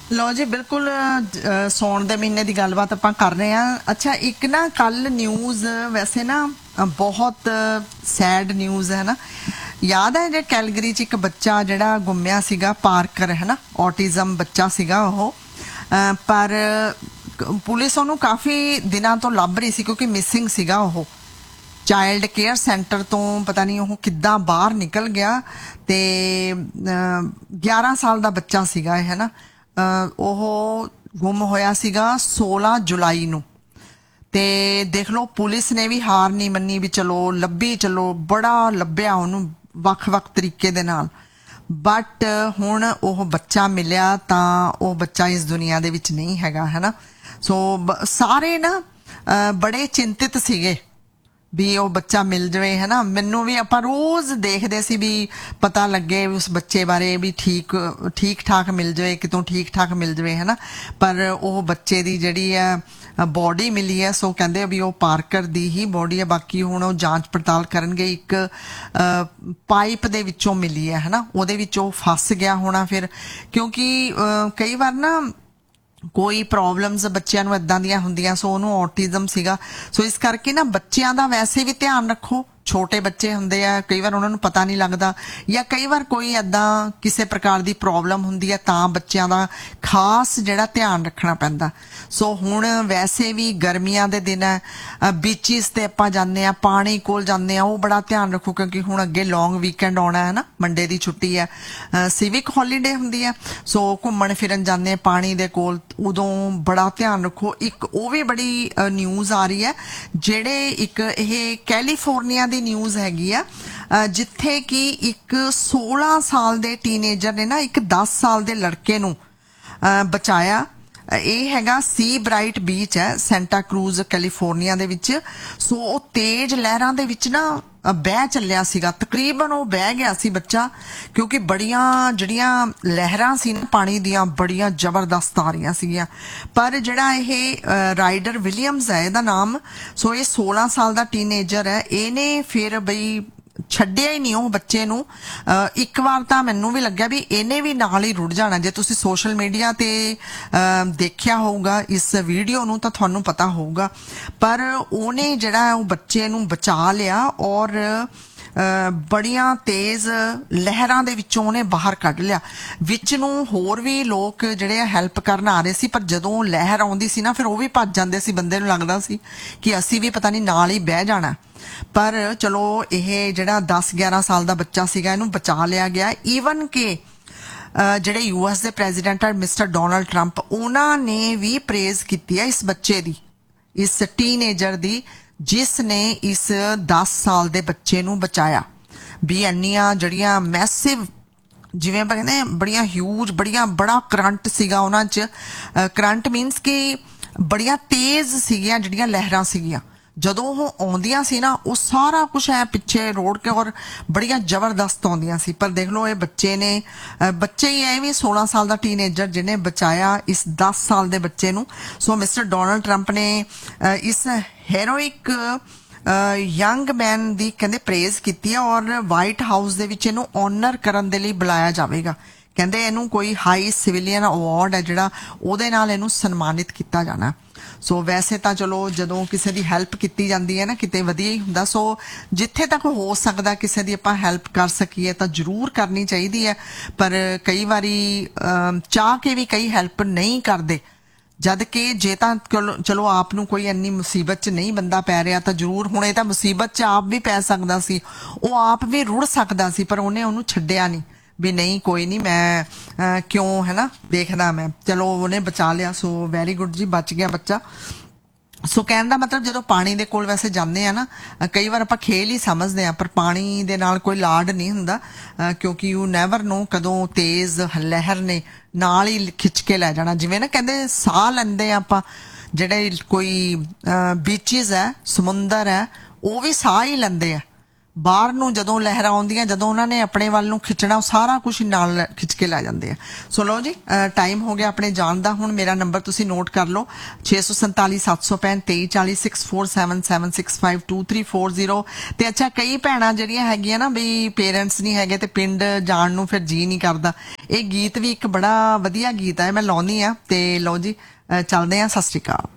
ਲਓ ਜੀ ਬਿਲਕੁਲ ਸੌਣ ਦੇ ਮਹੀਨੇ ਦੀ ਗੱਲਬਾਤ ਆਪਾਂ ਕਰ ਰਹੇ ਹਾਂ। ਅੱਛਾ ਇੱਕ ਨਾ ਕੱਲ ਨਿਊਜ਼ ਵੈਸੇ ਨਾ ਬਹੁਤ ਸੈਡ ਨਿਊਜ਼ ਹੈ ਨਾ। ਯਾਦ ਹੈ ਜੇ ਕੈਲਗਰੀ ਚ ਇੱਕ ਬੱਚਾ ਜਿਹੜਾ ਗੁੰਮਿਆ ਸੀਗਾ, ਪਾਰਕਰ ਹੈ ਨਾ, ਔਟਿਜ਼ਮ ਬੱਚਾ ਸੀਗਾ ਉਹ। ਪਰ ਪੁਲਿਸ ਉਹਨੂੰ ਕਾਫੀ ਦਿਨਾਂ ਤੋਂ ਲੱਭ ਰਹੀ ਸੀ ਕਿਉਂਕਿ ਮਿਸਿੰਗ ਸੀਗਾ ਉਹ। ਚਾਈਲਡ ਕੇਅਰ ਸੈਂਟਰ ਤੋਂ ਪਤਾ ਨਹੀਂ ਉਹ ਕਿੱਦਾਂ ਬਾਹਰ ਨਿਕਲ ਗਿਆ। ਤੇ 11 ਸਾਲ ਦਾ ਬੱਚਾ ਸੀਗਾ ਇਹ, ਹੈ ਨਾ। ਉਹ ਗੁੰਮ ਹੋਇਆ ਸੀਗਾ 16 ਜੁਲਾਈ ਨੂੰ। ਤੇ ਦੇਖ ਲਓ ਪੁਲਿਸ ਨੇ ਵੀ ਹਾਰ ਨਹੀਂ ਮੰਨੀ, ਵੀ ਚਲੋ ਲੱਭੀ, ਚਲੋ ਬੜਾ ਲੱਭਿਆ ਉਹਨੂੰ ਵੱਖ-ਵੱਖ ਤਰੀਕੇ ਦੇ ਨਾਲ। ਬਟ ਹੁਣ ਉਹ ਬੱਚਾ ਮਿਲਿਆ ਤਾਂ ਉਹ ਬੱਚਾ ਇਸ ਦੁਨੀਆ ਦੇ ਵਿੱਚ ਨਹੀਂ ਹੈਗਾ, ਹੈ ਨਾ। ਸੋ ਸਾਰੇ ਨਾ ਬੜੇ ਚਿੰਤਿਤ ਸੀਗੇ ਵੀ ਉਹ ਬੱਚਾ ਮਿਲ ਜਾਵੇ, ਹੈ ਨਾ। ਮੈਨੂੰ ਵੀ ਆਪਾਂ ਰੋਜ਼ ਦੇਖਦੇ ਸੀ ਵੀ ਪਤਾ ਲੱਗੇ ਉਸ ਬੱਚੇ ਬਾਰੇ, ਵੀ ਠੀਕ ਠਾਕ ਮਿਲ ਜਾਵੇ, ਕਿਤੋਂ ਠੀਕ ਠਾਕ ਮਿਲ ਜਾਵੇ, ਹੈ ਨਾ। ਪਰ ਉਹ ਬੱਚੇ ਦੀ ਜਿਹੜੀ ਹੈ ਬੋਡੀ ਮਿਲੀ ਹੈ, ਸੋ ਕਹਿੰਦੇ ਵੀ ਉਹ ਪਾਰਕਰ ਦੀ ਹੀ ਬੋਡੀ ਹੈ। ਬਾਕੀ ਹੁਣ ਉਹ ਜਾਂਚ ਪੜਤਾਲ ਕਰਨਗੇ। ਇੱਕ ਪਾਈਪ ਦੇ ਵਿੱਚੋਂ ਮਿਲੀ ਹੈ ਨਾ, ਉਹਦੇ ਵਿੱਚ ਉਹ ਫਸ ਗਿਆ ਹੋਣਾ ਫਿਰ, ਕਿਉਂਕਿ ਕਈ ਵਾਰ ਨਾ ਕੋਈ ਪ੍ਰੋਬਲਮਸ ਬੱਚਿਆਂ ਨੂੰ ਇਦਾਂ ਦੀਆਂ ਹੁੰਦੀਆਂ। ਸੋ ਉਹਨੂੰ ਔਟਿਜ਼ਮ ਸੀਗਾ। ਸੋ ਇਸ ਕਰਕੇ ਨਾ ਬੱਚਿਆਂ ਦਾ ਵੈਸੇ ਵੀ ਧਿਆਨ ਰੱਖੋ। ਛੋਟੇ ਬੱਚੇ ਹੁੰਦੇ ਆ, ਕਈ ਵਾਰ ਉਹਨਾਂ ਨੂੰ ਪਤਾ ਨਹੀਂ ਲੱਗਦਾ, ਜਾਂ ਕਈ ਵਾਰ ਕੋਈ ਏਦਾਂ ਕਿਸੇ ਪ੍ਰਕਾਰ ਦੀ ਪ੍ਰੋਬਲਮ ਹੁੰਦੀ ਹੈ ਤਾਂ ਬੱਚਿਆਂ ਦਾ ਖਾਸ ਜਿਹੜਾ ਧਿਆਨ ਰੱਖਣਾ ਪੈਂਦਾ। ਸੋ ਹੁਣ ਵੈਸੇ ਵੀ ਗਰਮੀਆਂ ਦੇ ਦਿਨ ਹੈ, ਬੀਚਿਸ ਤੇ ਆਪਾਂ ਜਾਂਦੇ ਆ, ਪਾਣੀ ਕੋਲ ਜਾਂਦੇ ਆ, ਉਹ ਬੜਾ ਧਿਆਨ ਰੱਖੋ ਕਿਉਂਕਿ ਹੁਣ ਅੱਗੇ ਲੌਂਗ ਵੀਕਐਂਡ ਆਉਣਾ ਹੈ ਨਾ। ਮੰਡੇ ਦੀ ਛੁੱਟੀ ਹੈ, ਸਿਵਿਕ ਹੌਲੀਡੇ ਹੁੰਦੀ ਹੈ। ਸੋ ਘੁੰਮਣ ਫਿਰਨ ਜਾਂਦੇ ਆ ਪਾਣੀ ਦੇ ਕੋਲ, ਉਦੋਂ ਬੜਾ ਧਿਆਨ ਰੱਖੋ। ਇੱਕ ਉਹ ਵੀ ਬੜੀ ਨਿਊਜ਼ ਆ ਰਹੀ ਹੈ, ਜਿਹੜੇ ਇੱਕ ਇਹ ਕੈਲੀਫੋਰਨੀਆ ਦੀ ਨਿਊਜ਼ ਹੈਗੀ ਆ, ਜਿੱਥੇ ਕਿ ਇੱਕ 16 ਸਾਲ ਦੇ ਟੀਨੇਜਰ ਨੇ ਨਾ ਇੱਕ 10 ਸਾਲ ਦੇ ਲੜਕੇ ਨੂੰ ਬਚਾਇਆ। ਇਹ ਹੈਗਾ ਸੀ ਬ੍ਰਾਈਟ ਬੀਚ ਹੈ, ਸੈਂਟਾ ਕਰੂਜ਼ ਕੈਲੀਫੋਰਨੀਆ ਦੇ ਵਿੱਚ। ਸੋ ਉਹ ਤੇਜ਼ ਲਹਿਰਾਂ ਦੇ ਵਿੱਚ ਨਾ ਬਹਿ ਚੱਲਿਆ ਸੀਗਾ, ਤਕਰੀਬਨ ਉਹ ਬਹਿ ਗਿਆ ਸੀ ਬੱਚਾ, ਕਿਉਂਕਿ ਬੜੀਆਂ ਜਿਹੜੀਆਂ ਲਹਿਰਾਂ ਸੀ ਨਾ ਪਾਣੀ ਦੀਆਂ ਬੜੀਆਂ ਜ਼ਬਰਦਸਤ ਆ ਰਹੀਆਂ ਸੀਗੀਆਂ। ਪਰ ਜਿਹੜਾ ਇਹ ਰਾਈਡਰ ਵਿਲੀਅਮਸ ਹੈ ਇਹਦਾ ਨਾਮ, ਸੋ ਇਹ 16 ਸਾਲ ਦਾ ਟੀਨੇਜਰ ਹੈ। ਇਹਨੇ ਫਿਰ ਬਈ ਛੱਡਿਆ ਹੀ ਨਹੀਂ ਉਹ ਬੱਚੇ ਨੂੰ। ਇੱਕ ਵਾਰ ਤਾਂ ਮੈਨੂੰ ਵੀ ਲੱਗਿਆ ਵੀ ਇਹਨੇ ਵੀ ਨਾਲ ਹੀ ਰੁੜ ਜਾਣਾ। ਜੇ ਤੁਸੀਂ ਸੋਸ਼ਲ ਮੀਡੀਆ ਤੇ ਦੇਖਿਆ ਹੋਊਗਾ ਇਸ ਵੀਡੀਓ ਨੂੰ ਤਾਂ ਤੁਹਾਨੂੰ ਪਤਾ ਹੋਊਗਾ। ਪਰ ਉਹਨੇ ਜਿਹੜਾ ਉਹ ਬੱਚੇ ਨੂੰ ਬਚਾ ਲਿਆ ਔਰ ਬੜੀਆਂ ਤੇਜ਼ ਲਹਿਰਾਂ ਦੇ ਵਿੱਚੋਂ ਉਹਨੇ ਬਾਹਰ ਕੱਢ ਲਿਆ। ਵਿੱਚ ਨੂੰ ਹੋਰ ਵੀ ਲੋਕ ਜਿਹੜੇ ਹੈਲਪ ਕਰਨ ਆ ਰਹੇ ਸੀ, ਪਰ ਜਦੋਂ ਲਹਿਰ ਆਉਂਦੀ ਸੀ ਨਾ ਫਿਰ ਉਹ ਵੀ ਭੱਜ ਜਾਂਦੇ ਸੀ। ਬੰਦੇ ਨੂੰ ਲੱਗਦਾ ਸੀ ਕਿ ਅਸੀਂ ਵੀ ਪਤਾ ਨਹੀਂ ਨਾਲ ਹੀ ਬਹਿ ਜਾਣਾ। ਪਰ ਚਲੋ ਇਹ ਜਿਹੜਾ 10-11 ਸਾਲ ਦਾ ਬੱਚਾ ਸੀਗਾ ਇਹਨੂੰ ਬਚਾ ਲਿਆ ਗਿਆ। ਈਵਨ ਕਿ ਜਿਹੜੇ US ਦੇ ਪ੍ਰੈਜ਼ੀਡੈਂਟ ਆ ਮਿਸਟਰ ਡੋਨਾਲਡ ਟਰੰਪ, ਉਹਨਾਂ ਨੇ ਵੀ ਪ੍ਰੇਜ਼ ਕੀਤੀ ਹੈ ਇਸ ਬੱਚੇ ਦੀ, ਇਸ ਟੀਨੇਜਰ ਦੀ, ਜਿਸ ਨੇ ਇਸ 10 ਸਾਲ ਦੇ ਬੱਚੇ ਨੂੰ ਬਚਾਇਆ। ਵੀ ਇੰਨੀਆਂ ਜਿਹੜੀਆਂ ਮੈਸਿਵ, ਜਿਵੇਂ ਆਪਾਂ ਕਹਿੰਦੇ ਬੜੀਆਂ ਹਿਊਜ, ਬੜਾ ਕਰੰਟ ਸੀਗਾ ਉਹਨਾਂ 'ਚ। ਕਰੰਟ ਮੀਨਸ ਕਿ ਬੜੀਆਂ ਤੇਜ਼ ਸੀਗੀਆਂ ਜਿਹੜੀਆਂ ਲਹਿਰਾਂ ਸੀਗੀਆਂ। ਜਦੋਂ ਉਹ ਆਉਂਦੀਆਂ ਸੀ ਨਾ ਉਹ ਸਾਰਾ ਕੁਛ ਐ ਪਿੱਛੇ ਰੋੜ ਕੇ ਔਰ ਬੜੀਆਂ ਜ਼ਬਰਦਸਤ ਆਉਂਦੀਆਂ ਸੀ। ਪਰ ਦੇਖ ਲਓ ਇਹ ਬੱਚੇ ਹੀ ਐ ਵੀ 16 ਸਾਲ ਦਾ ਟੀਨੇਜਰ ਜਿਹਨੇ ਬਚਾਇਆ ਇਸ 10 ਸਾਲ ਦੇ ਬੱਚੇ ਨੂੰ। ਸੋ ਮਿਸਟਰ ਡੋਨਾਲਡ ਟਰੰਪ ਨੇ ਇਸ ਹੈਰੋਇਕ ਯੰਗ ਮੈਨ ਦੀ ਕਹਿੰਦੇ ਪ੍ਰੇਜ਼ ਕੀਤੀ ਹੈ ਔਰ ਵਾਈਟ ਹਾਊਸ ਦੇ ਵਿੱਚ ਇਹਨੂੰ ਆਨਰ ਕਰਨ ਦੇ ਲਈ ਬੁਲਾਇਆ ਜਾਵੇਗਾ। ਕਹਿੰਦੇ ਇਹਨੂੰ ਕੋਈ ਹਾਈ ਸਿਵਿਲੀਅਨ ਅਵਾਰਡ ਹੈ ਜਿਹੜਾ, ਉਹਦੇ ਨਾਲ ਇਹਨੂੰ ਸਨਮਾਨਿਤ ਕੀਤਾ ਜਾਣਾ। ਸੋ ਵੈਸੇ ਤਾਂ ਚਲੋ ਜਦੋਂ ਕਿਸੇ ਦੀ ਹੈਲਪ ਕੀਤੀ ਜਾਂਦੀ ਹੈ ਨਾ ਕਿਤੇ ਵਧੀਆ ਹੀ ਹੁੰਦਾ। ਸੋ ਜਿੱਥੇ ਤੱਕ ਹੋ ਸਕਦਾ ਕਿਸੇ ਦੀ ਆਪਾਂ ਹੈਲਪ ਕਰ ਸਕੀਏ ਤਾਂ ਜ਼ਰੂਰ ਕਰਨੀ ਚਾਹੀਦੀ ਹੈ। ਪਰ ਕਈ ਵਾਰੀ ਚਾਹ ਕੇ ਵੀ ਕਈ ਹੈਲਪ ਨਹੀਂ ਕਰਦੇ, ਜਦ ਕਿ ਜੇ ਤਾਂ ਚਲੋ ਆਪ ਨੂੰ ਕੋਈ ਇੰਨੀ ਮੁਸੀਬਤ 'ਚ ਨਹੀਂ ਬੰਦਾ ਪੈ ਰਿਹਾ ਤਾਂ ਜ਼ਰੂਰ। ਹੁਣ ਇਹ ਤਾਂ ਮੁਸੀਬਤ 'ਚ ਆਪ ਵੀ ਪੈ ਸਕਦਾ ਸੀ, ਉਹ ਆਪ ਵੀ ਰੁੜ ਸਕਦਾ ਸੀ, ਪਰ ਉਹਨੇ ਉਹਨੂੰ ਛੱਡਿਆ ਨਹੀਂ ਵੀ ਨਹੀਂ ਕੋਈ ਨਹੀਂ ਮੈਂ ਕਿਉਂ, ਹੈ ਨਾ, ਦੇਖਦਾ ਮੈਂ। ਚਲੋ ਉਹਨੇ ਬਚਾ ਲਿਆ। ਸੋ ਵੈਰੀ ਗੁੱਡ ਜੀ, ਬਚ ਗਿਆ ਬੱਚਾ। ਸੋ ਕਹਿਣ ਦਾ ਮਤਲਬ ਜਦੋਂ ਪਾਣੀ ਦੇ ਕੋਲ ਵੈਸੇ ਜਾਂਦੇ ਆ ਨਾ, ਕਈ ਵਾਰ ਆਪਾਂ ਖੇਲ ਹੀ ਸਮਝਦੇ ਆ, ਪਰ ਪਾਣੀ ਦੇ ਨਾਲ ਕੋਈ ਲਾਡ ਨਹੀਂ ਹੁੰਦਾ, ਕਿਉਂਕਿ ਯੂ ਨੈਵਰ ਨੋ ਕਦੋਂ ਤੇਜ਼ ਲਹਿਰ ਨੇ ਨਾਲ ਹੀ ਖਿੱਚ ਕੇ ਲੈ ਜਾਣਾ। ਜਿਵੇਂ ਨਾ ਕਹਿੰਦੇ ਸਾਹ ਲੈਂਦੇ ਆ ਆਪਾਂ, ਜਿਹੜੇ ਕੋਈ ਬੀਚਿਸ ਹੈ, ਸਮੁੰਦਰ ਹੈ, ਉਹ ਵੀ ਸਾਹ ਹੀ ਲੈਂਦੇ ਆ, ਬਾਹਰ ਨੂੰ ਜਦੋਂ ਲਹਿਰਾਂ ਆਉਂਦੀਆਂ, ਜਦੋਂ ਉਹਨਾਂ ਨੇ ਆਪਣੇ ਵੱਲ ਨੂੰ ਖਿੱਚਣਾ, ਉਹ ਸਾਰਾ ਕੁਝ ਨਾਲ ਖਿੱਚ ਕੇ ਲੈ ਜਾਂਦੇ ਆ। ਸੋ ਲਓ ਜੀ, ਟਾਈਮ ਹੋ ਗਿਆ ਆਪਣੇ ਜਾਣ ਦਾ। ਹੁਣ ਮੇਰਾ ਨੰਬਰ ਤੁਸੀਂ ਨੋਟ ਕਰ ਲਓ, 647 765 2340 6477652340। ਤੇ ਅੱਛਾ, ਕਈ ਭੈਣਾਂ ਜਿਹੜੀਆਂ ਹੈਗੀਆਂ ਨਾ ਵੀ ਪੇਰੈਂਟਸ ਨਹੀਂ ਹੈਗੇ ਤੇ ਪਿੰਡ ਜਾਣ ਨੂੰ ਫਿਰ ਜੀ ਨਹੀਂ ਕਰਦਾ, ਇਹ ਗੀਤ ਵੀ ਇੱਕ ਬੜਾ ਵਧੀਆ ਗੀਤ ਹੈ, ਮੈਂ ਲਾਉਣੀ ਆ। ਤੇ ਲਓ ਜੀ, ਚੱਲਦੇ ਆ। ਸਤਿ ਸ਼੍ਰੀ ਅਕਾਲ।